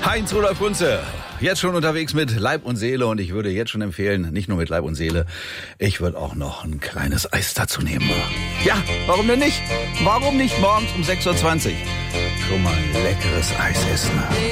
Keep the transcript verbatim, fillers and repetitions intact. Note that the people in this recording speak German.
Heinz Rudolf Kunze, jetzt schon unterwegs mit Leib und Seele und ich würde jetzt schon empfehlen, nicht nur mit Leib und Seele, ich würde auch noch ein kleines Eis dazu nehmen. Ja, warum denn nicht? Warum nicht morgens um sechs Uhr zwanzig schon mal ein leckeres Eis essen?